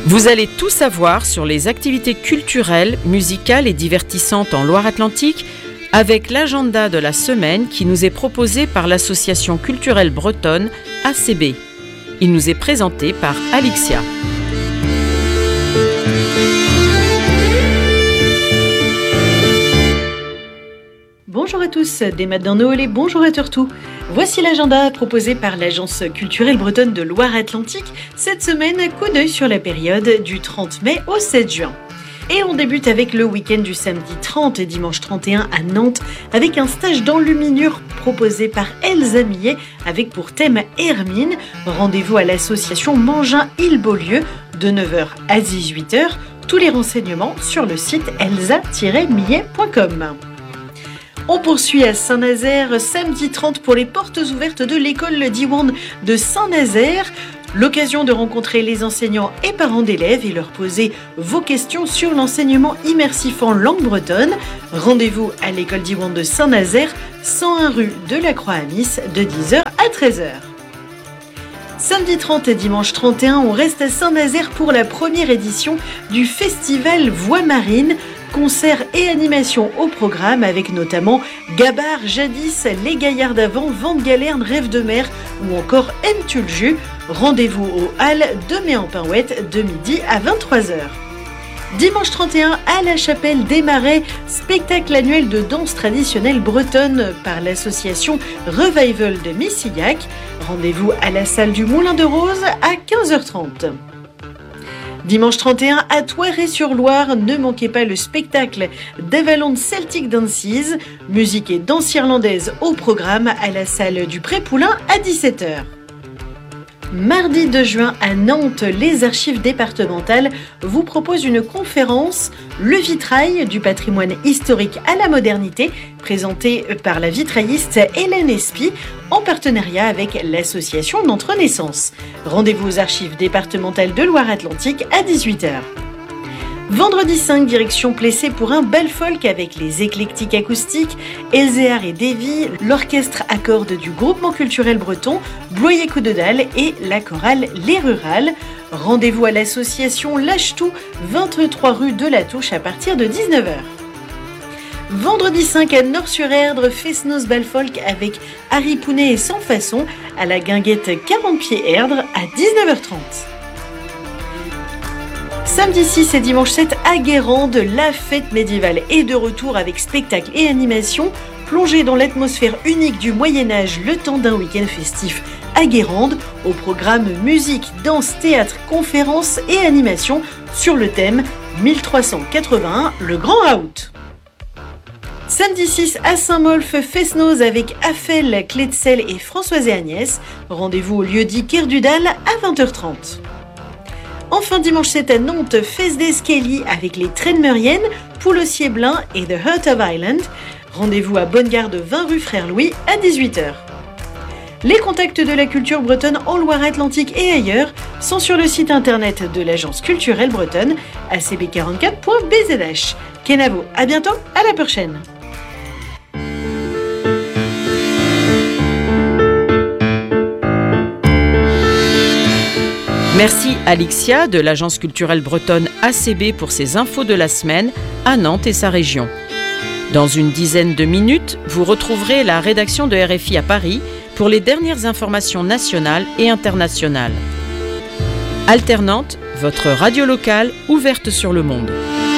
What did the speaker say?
Vous allez tout savoir sur les activités culturelles, musicales et divertissantes en Loire-Atlantique avec l'agenda de la semaine qui nous est proposé par l'association culturelle bretonne ACB. Il nous est présenté par Alixia. Bonjour à tous, des matins Noël et bonjour à Tortou. Voici l'agenda proposé par l'Agence culturelle bretonne de Loire-Atlantique. Cette semaine, coup d'œil sur la période du 30 mai au 7 juin. Et on débute avec le week-end du samedi 30 et dimanche 31 à Nantes avec un stage d'enluminure proposé par Elsa Millet avec pour thème Hermine. Rendez-vous à l'association Mangin-Île-Beaulieu de 9h à 18h. Tous les renseignements sur le site elsa-millet.com. On poursuit à Saint-Nazaire, samedi 30 pour les portes ouvertes de l'école Diwan de Saint-Nazaire. L'occasion de rencontrer les enseignants et parents d'élèves et leur poser vos questions sur l'enseignement immersif en langue bretonne. Rendez-vous à l'école Diwan de Saint-Nazaire, 101 rue de la Croix-à-Nice, de 10h à 13h. Samedi 30 et dimanche 31, on reste à Saint-Nazaire pour la première édition du festival Voix Marine. Concerts et animations au programme avec notamment Gabar, Jadis, Les Gaillards d'Avant, Vente Galerne, Rêve de Mer ou encore Aimes-tu le jus. Rendez-vous au Halles de Méan-Pinouette de midi à 23h. Dimanche 31 à la Chapelle des Marais, spectacle annuel de danse traditionnelle bretonne par l'association Revival de Messillac. Rendez-vous à la salle du Moulin de Rose à 15h30. Dimanche 31 à Thoiré-sur-Loire, ne manquez pas le spectacle d'Avalon Celtic Dances, musique et danse irlandaise au programme à la salle du Pré-Poulain à 17h. Mardi 2 juin à Nantes, les archives départementales vous proposent une conférence « Le vitrail du patrimoine historique à la modernité » présentée par la vitrailliste Hélène Espy en partenariat avec l'association Notre Naissance. Rendez-vous aux archives départementales de Loire-Atlantique à 18h. Vendredi 5, direction Plessé pour un bal folk avec les éclectiques acoustiques, Elzéar et Davy, l'orchestre à cordes du groupement culturel breton, Bloyer Coup de Dalle et la chorale Les Rurales. Rendez-vous à l'association Lâche-Tout, 23 rue de la Touche à partir de 19h. Vendredi 5 à Nord-sur-Erdre, Fesnos bal folk avec Harry Pounet et Sans Façon à la guinguette 40 pieds Erdre à 19h30. Samedi 6 et dimanche 7 à Guérande, la fête médiévale est de retour avec spectacle et animation. Plongez dans l'atmosphère unique du Moyen-Âge le temps d'un week-end festif à Guérande. Au programme musique, danse, théâtre, conférences et animation sur le thème 1381, le Grand Raout. Samedi 6 à Saint-Molf, Fesnos avec Afel, Clétzel et Françoise et Agnès. Rendez-vous au lieu-dit Kerdudal à 20h30. Enfin, dimanche 7 à Nantes, Fest d'Escali avec les Traînemeriennes, Poulocier-Blin et The Heart of Island. Rendez-vous à Bonnegarde 20 rue Frère Louis à 18h. Les contacts de la culture bretonne en Loire-Atlantique et ailleurs sont sur le site internet de l'Agence culturelle bretonne, acb44.bzh. Kenavo, à bientôt, à la prochaine. Merci Alixia de l'Agence culturelle bretonne ACB pour ses infos de la semaine à Nantes et sa région. Dans une dizaine de minutes, vous retrouverez la rédaction de RFI à Paris pour les dernières informations nationales et internationales. Alternante, votre radio locale ouverte sur le monde.